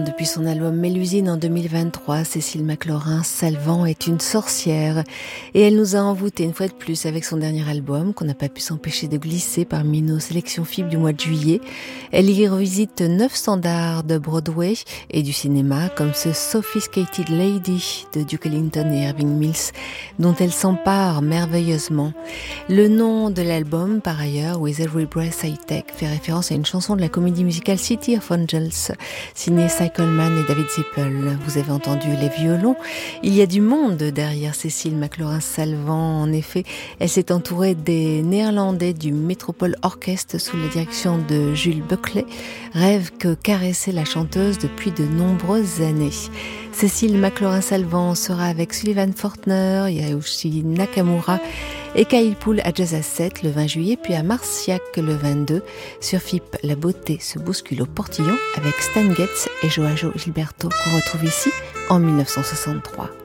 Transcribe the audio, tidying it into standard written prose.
Depuis son album Mélusine en 2023, Cécile McLorin-Salvant est une sorcière et elle nous a envoûtés une fois de plus avec son dernier album qu'on n'a pas pu s'empêcher de glisser parmi nos sélections FIB du mois de juillet. Elle y revisite 9 standards de Broadway et du cinéma comme ce Sophisticated Lady de Duke Ellington et Irving Mills dont elle s'empare merveilleusement. Le nom de l'album, par ailleurs, With Every Breath I Take, fait référence à une chanson de la comédie musicale City of Angels, signée Coleman et David Zippel. Vous avez entendu les violons. Il y a du monde derrière Cécile McLorin-Salvant. En effet, elle s'est entourée des Néerlandais du Metropole Orchestre sous la direction de Jules Buckley, rêve que caressait la chanteuse depuis de nombreuses années. Cécile McLorin-Salvant sera avec Sullivan Fortner, Yaoshi Nakamura et Kyle Poole à Jazz à 7 le 20 juillet, puis à Marciac le 22. Sur FIP, la beauté se bouscule au portillon avec Stan Getz et Joao Gilberto qu'on retrouve ici en 1963.